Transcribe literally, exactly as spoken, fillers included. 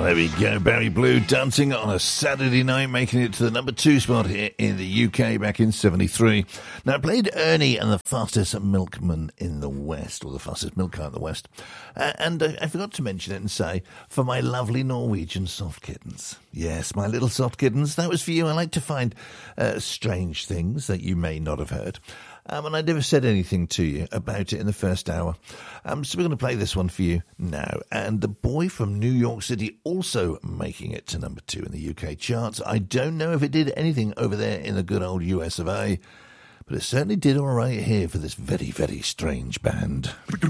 Ah, there we go. Barry Blue dancing on a Saturday night, making it to the number two spot here in the U K back in seventy-three. Now, I played Ernie and the fastest milkman in the West, or the fastest milk car in the West. Uh, and I, I forgot to mention it and say, for my lovely Norwegian soft kittens. Yes, my little soft kittens, that was for you. I like to find uh, strange things that you may not have heard. Um, and I never said anything to you about it in the first hour. Um, so we're going to play this one for you now. And The Boy from New York City also making it to number two in the U K charts. I don't know if it did anything over there in the good old U S of A, but it certainly did all right here for this very, very strange band.